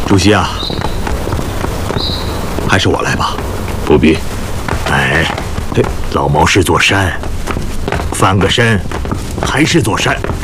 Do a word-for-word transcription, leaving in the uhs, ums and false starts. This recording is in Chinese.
主席啊，还是我来吧。 不必。 哎，老毛是座山，翻个身还是座山。